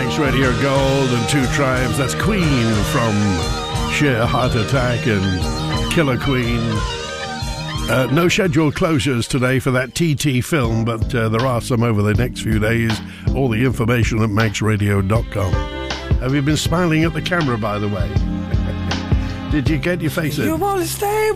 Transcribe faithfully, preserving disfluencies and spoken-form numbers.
Manx Radio Gold and Two Tribes. That's Queen from Sheer Heart Attack and Killer Queen. Uh, no scheduled closures today for that T T film, but uh, there are some over the next few days. All the information at manx radio dot com. Have you been smiling at the camera, by the way? Did you get your face in? You want to stay